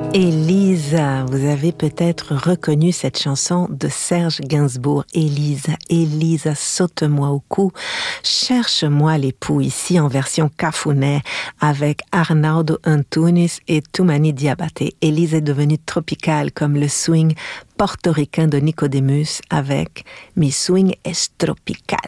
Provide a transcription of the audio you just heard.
Élisa, vous avez peut-être reconnu cette chanson de Serge Gainsbourg. Élisa, Élisa, saute-moi au cou, cherche-moi l'époux, ici en version cafuné avec Arnaldo Antunes et Toumani Diabaté. Élisa est devenue tropicale comme le swing portoricain de Nicodemus avec Mi swing es tropical.